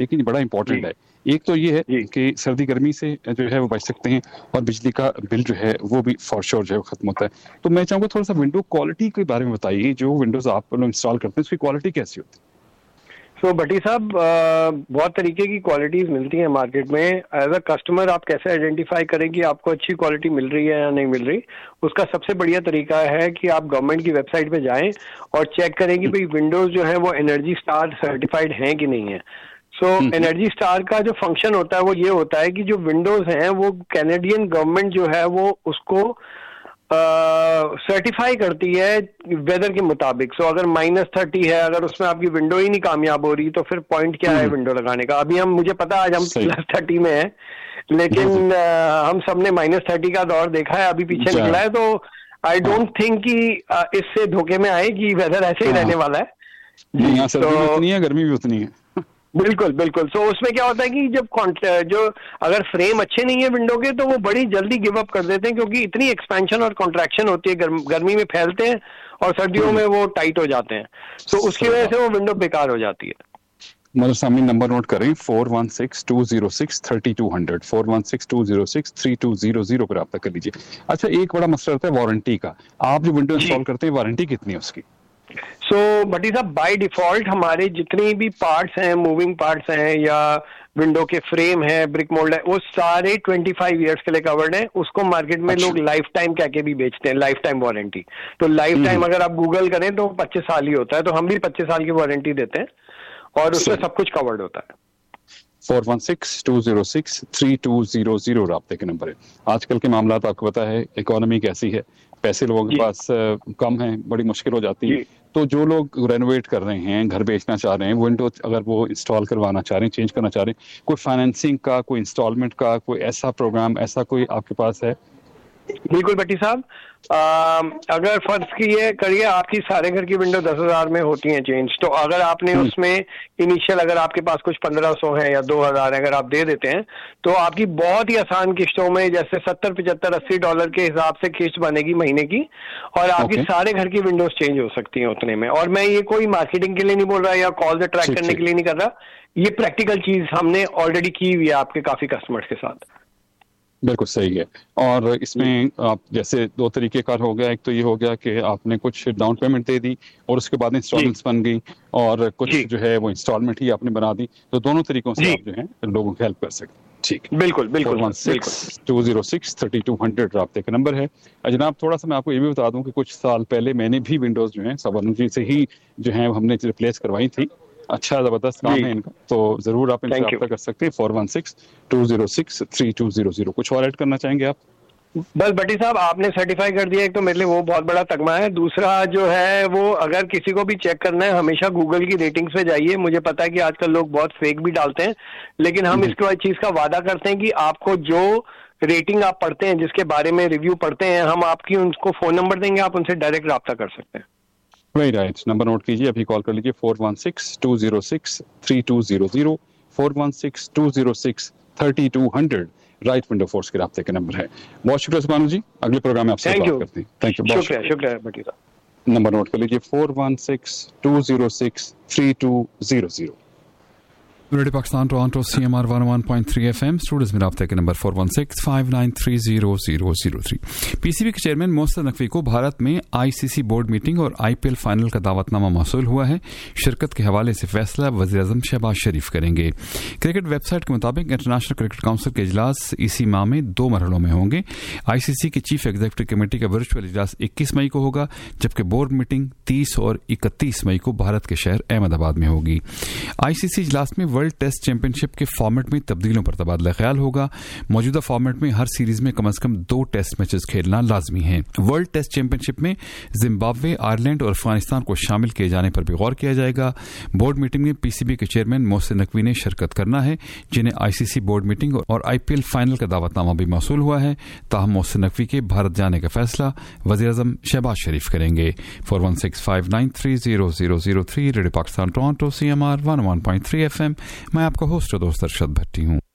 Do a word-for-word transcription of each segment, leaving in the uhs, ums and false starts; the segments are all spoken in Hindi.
लेकिन बड़ा इंपॉर्टेंट है। एक तो ये है कि सर्दी गर्मी से जो है वो बच सकते हैं और बिजली का बिल जो है वो भी फॉर श्योर जो है खत्म होता है। तो मैं चाहूँगा थोड़ा सा विंडो क्वालिटी के बारे में बताइए, जो विंडोज आप लोग इंस्टॉल करते हैं उसकी क्वालिटी कैसी होती है? तो so, भट्टी साहब, बहुत तरीके की क्वालिटीज मिलती हैं मार्केट में। एज अ कस्टमर आप कैसे आइडेंटिफाई करें कि आपको अच्छी क्वालिटी मिल रही है या नहीं मिल रही, उसका सबसे बढ़िया तरीका है कि आप गवर्नमेंट की वेबसाइट पे जाएं और चेक करें कि भाई विंडोज जो है वो एनर्जी स्टार सर्टिफाइड हैं कि नहीं है। सो एनर्जी स्टार का जो फंक्शन होता है वो ये होता है कि जो विंडोज हैं वो कैनेडियन गवर्नमेंट जो है वो उसको सर्टिफाई uh, करती है वेदर के मुताबिक। सो so, अगर माइनस थर्टी है, अगर उसमें आपकी विंडो ही नहीं कामयाब हो रही तो फिर पॉइंट क्या है विंडो लगाने का। अभी हम मुझे पता है आज हम प्लस थर्टी में है, लेकिन uh, हम सबने माइनस थर्टी का दौर देखा है, अभी पीछे निकला है। तो आई डोंट थिंक कि uh, इससे धोखे में आए कि वेदर ऐसे ही रहने वाला है। जी, सर्दी भी उतनी है, गर्मी भी उतनी है। बिल्कुल बिल्कुल। सो so, उसमें क्या होता है कि जब जो अगर फ्रेम अच्छे नहीं है विंडो के तो वो बड़ी जल्दी गिव अप कर देते हैं, क्योंकि इतनी एक्सपेंशन और कॉन्ट्रैक्शन होती है, गर्म, गर्मी में फैलते हैं और सर्दियों में वो टाइट हो जाते हैं। तो so, उसकी वजह से वो विंडो बेकार हो जाती है। मतलब सामने नंबर नोट करें, four one six to zero six thirty two hundred, four one six to zero six three to zero zero पर रब्ता कर लीजिए। अच्छा, एक बड़ा मसला रहता है वारंटी का। आप जो विंडो इंस्टॉल करते हैं वारंटी कितनी है उसकी? सो so, भट्टी साहब, बाय डिफॉल्ट हमारे जितने भी पार्ट्स हैं, मूविंग पार्ट्स हैं या विंडो के फ्रेम है, ब्रिक मोल्ड है, वो सारे पच्चीस इयर्स के लिए कवर्ड है। उसको मार्केट में अच्छा। लोग लाइफ टाइम कह के भी बेचते हैं, लाइफ टाइम वारंटी। तो लाइफ टाइम अगर आप गूगल करें तो पच्चीस साल ही होता है, तो हम भी पच्चीस साल की वारंटी देते हैं और उसमें सब कुछ कवर्ड होता है। Four one six to zero six three to zero zero राब्ते के नंबर है। आजकल के मामला आपको पता है, इकोनॉमी कैसी है, पैसे लोगों के पास कम है, बड़ी मुश्किल हो जाती है। तो जो लोग रेनोवेट कर रहे हैं, घर बेचना चाह रहे हैं, विंडो अगर वो इंस्टॉल करवाना चाह रहे हैं, चेंज करना चाह रहे हैं, कोई फाइनेंसिंग का, कोई इंस्टॉलमेंट का कोई ऐसा प्रोग्राम, ऐसा कोई आपके पास है? बिल्कुल भट्टी साहब, अगर फर्ज किए करिए आपकी सारे घर की विंडो दस हजार में होती हैं चेंज, तो अगर आपने उसमें इनिशियल अगर आपके पास कुछ पंद्रह सौ है या दो हजार है अगर आप दे देते हैं तो आपकी बहुत ही आसान किस्तों में, जैसे सत्तर पचहत्तर अस्सी डॉलर के हिसाब से किस्त बनेगी महीने की, और आपकी okay. सारे घर की विंडोज चेंज हो सकती हैं उतने में। और मैं ये कोई मार्केटिंग के लिए नहीं बोल रहा या कॉल अट्रैक्ट करने के लिए नहीं कर रहा, ये प्रैक्टिकल चीज हमने ऑलरेडी की हुई है आपके काफी कस्टमर्स के साथ। बिल्कुल सही है। और इसमें आप जैसे दो तरीके का हो गया, एक तो ये हो गया कि आपने कुछ डाउन पेमेंट दे दी और उसके बाद इंस्टॉलमेंट्स बन गई, और कुछ जो है वो इंस्टॉलमेंट ही आपने बना दी। तो दोनों तरीकों से आप जो है लोगों की हेल्प कर सकते हैं। ठीक, बिल्कुल बिल्कुल। To zero six thirty two hundred राब्ते का नंबर है। जनाब, थोड़ा सा मैं आपको ये भी बता दूं कि कुछ साल पहले मैंने भी विंडोज जो है सबनुर जी से ही जो है हमने रिप्लेस करवाई थी। अच्छा जबरदस्त काम है इनका, तो जरूर आप इनसे रब्ता कर सकते हैं। Four one six to zero six three to zero zero. कुछ और ऐड करना चाहेंगे आप? बस भट्टी साहब, आपने सर्टिफाई कर दिया, एक तो मेरे लिए वो बहुत बड़ा तगमा है। दूसरा जो है वो अगर किसी को भी चेक करना है, हमेशा गूगल की रेटिंग्स पे जाइए। मुझे पता है कि आजकल लोग बहुत फेक भी डालते हैं, लेकिन हम इसको चीज का वादा करते हैं कि आपको जो रेटिंग आप पढ़ते हैं, जिसके बारे में रिव्यू पढ़ते हैं, हम आपकी उनको फोन नंबर देंगे, आप उनसे डायरेक्ट रब्ता कर सकते हैं। राइट राइट, नंबर नोट कीजिए, अभी कॉल कर लीजिए, four one six to zero six three to zero zero, four one six to zero six thirty two hundred right window force के राब्ते के नंबर है। बहुत शुक्रिया सुबानु जी, अगले प्रोग्राम में आपसे बात करते हैं। थैंक यू, शुक्रिया शुक्रिया भट्टी साहब। नंबर नोट कर लीजिए, four one six to zero six three to zero zero. Radio Pakistan Toronto C M R one one point three F M. Studios में राब्ते के number four one six five nine three zero zero zero three. PCB के चेयरमैन मोहसिन नकवी को भारत में आईसीसी बोर्ड मीटिंग और आईपीएल फाइनल का दावतनामा मौसूल हुआ है। शिरकत के हवाले से फैसला वज़ीर-ए-आज़म शहबाज शरीफ करेंगे। क्रिकेट वेबसाइट के मुताबिक इंटरनेशनल क्रिकेट काउंसिल के इजलास इसी माह में दो मरहलों में होंगे। आईसीसी की चीफ एग्जीक्यूटिव कमेटी का वर्चुअल इजलास इक्कीस मई को होगा, जबकि बोर्ड मीटिंग तीस और इकतीस मई को भारत के शहर अहमदाबाद में होगी। आईसीसी इजलास में वर्ल्ड टेस्ट चैंपियनशिप के फॉर्मेट में तब्दीलियों पर तबादला ख्याल होगा। मौजूदा फॉर्मेट में हर सीरीज में कम से कम दो टेस्ट मैचेस खेलना लाजमी है। वर्ल्ड टेस्ट चैंपियनशिप में जिम्बाब्वे, आयरलैंड और अफगानिस्तान को शामिल किए जाने पर भी गौर किया जाएगा। बोर्ड मीटिंग में पीसीबी के चेयरमैन मोहसिन नकवी ने शिरकत करना है, जिन्हें आईसीसी बोर्ड मीटिंग और आईपीएल फाइनल का दावतनामा भी मौसूल हुआ है। ताहम मोहसिन नकवी के भारत जाने का फैसला वज़ीर-ए-आज़म शहबाज शरीफ करेंगे। Four one six five nine three zero zero zero three. Radio Pakistan Toronto C M R one one point three F M. मैं आपका होस्ट दोस्त अरशद भट्टी हूँ।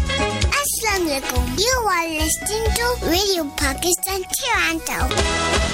Assalamualaikum. You are listening to Radio Pakistan Toronto.